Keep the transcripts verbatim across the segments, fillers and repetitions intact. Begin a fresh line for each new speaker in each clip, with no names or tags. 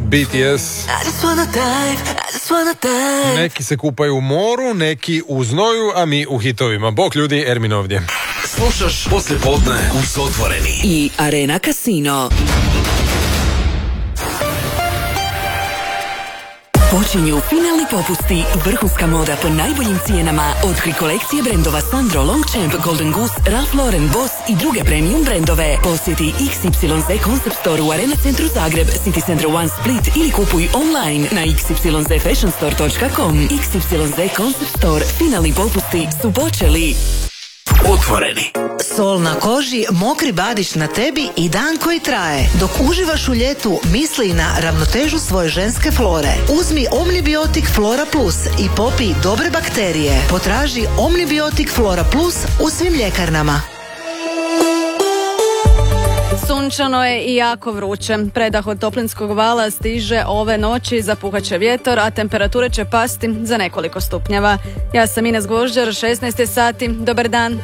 B T S. Neki se kupaju u moru, neki u znoju, a mi u hitovima. Bok ljudi, Ermin ovdje.
Slušaš poslijepodne uz Otvoreni
i Arena Casino. Počinju finalni popusti, vrhunska moda po najboljim cijenama. Otkri kolekcije brendova Sandro, Longchamp, Golden Goose, Ralph Lauren, Boss i druge premium brendove. Posjeti X Y Z Concept Store u Arena Centru Zagreb, City Center One Split ili kupuj online na x y z fashion store dot com. X Y Z Concept Store, finalni popusti su počeli.
Otvoreni.
Sol na koži, mokri badić na tebi i dan koji traje. Dok uživaš u ljetu, misli na ravnotežu svoje ženske flore. Uzmi Omnibiotik Flora Plus i popij dobre bakterije. Potraži Omnibiotik Flora Plus u svim ljekarnama.
Sunčano je i jako vruće. Predah od toplinskog vala stiže ove noći, zapuhaće vjetar, a temperature će pasti za nekoliko stupnjeva. Ja sam Ines Gvožđar, šesnaest je sati. Dobar dan.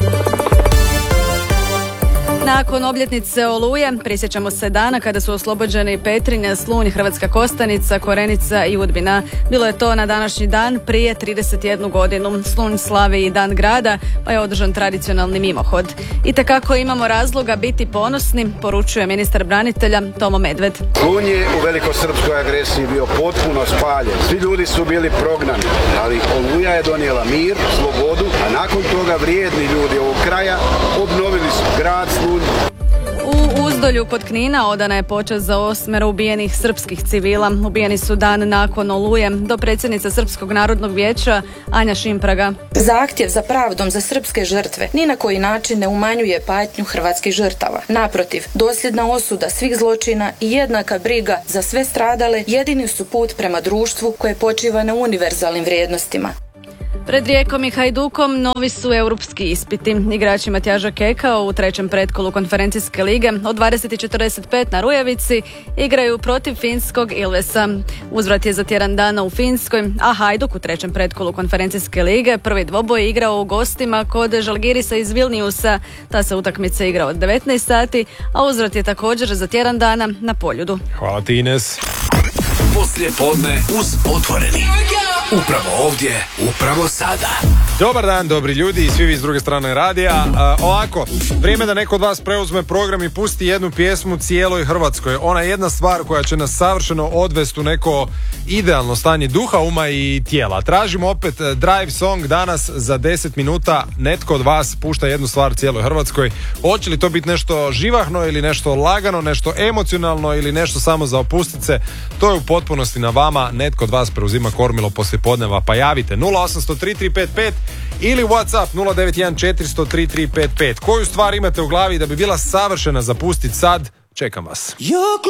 Nakon obljetnice Oluje prisjećamo se dana kada su oslobođeni Petrinja, Slunj, Hrvatska Kostanica, Korenica i Udbina. Bilo je to na današnji dan prije trideset jednu godinu. Slunj slavi i dan grada, pa je održan tradicionalni mimohod. I takako imamo razloga biti ponosni, poručuje ministar branitelja Tomo Medved.
Slunj je u velikosrpskoj agresiji bio potpuno spaljen. Svi ljudi su bili prognani, ali Oluja je donijela mir, slobodu, a nakon toga vrijedni ljudi ovog kraja obnovili su grad Slunj.
U Uzdolju kod Knina odana je počast za osmero ubijenih srpskih civila. Ubijeni su dan nakon Oluje. Dopredsjednica Srpskog narodnog vijeća Anja Šimpraga.
Zahtjev za pravdom za srpske žrtve ni na koji način ne umanjuje patnju hrvatskih žrtava. Naprotiv, dosljedna osuda svih zločina i jednaka briga za sve stradale jedini su put prema društvu koje počiva na univerzalnim vrijednostima.
Pred Rijekom i Hajdukom novi su europski ispiti. Igrači Matjaža Keka u trećem pretkolu konferencijske lige od dvadeset i četrdeset pet na Rujevici igraju protiv finskog Ilvesa. Uzvrat je za tjedan dana u Finskoj, a Hajduk u trećem pretkolu konferencijske lige prvi dvoboj igrao u gostima kod Žalgirisa iz Vilniusa. Ta se utakmica igra od devetnaest sati, a uzvrat je također za tjedan dana na Poljudu.
Hvala ti, Ines.
Poslijepodne uz Otvoreni. Upravo ovdje, upravo sada.
Dobar dan, dobri ljudi i svi vi s druge strane radija. Uh, ovako, vrijeme da neko od vas preuzme program i pusti jednu pjesmu cijeloj Hrvatskoj. Ona je jedna stvar koja će nas savršeno odvesti u neko idealno stanje duha, uma i tijela. Tražimo opet Drive Song danas za deset minuta. Netko od vas pušta jednu stvar cijeloj Hrvatskoj. Hoće li to biti nešto živahno ili nešto lagano, nešto emocionalno ili nešto samo za opustit se? To je u potpunosti na vama. Netko od vas preuzima kormilo poslije podneva, pa javite nula osam zero zero tri tri pet pet ili WhatsApp nula devet jedan četiri zero zero tri tri pet pet. Koju stvar imate u glavi da bi bila savršena za pustit sad? Čekam vas.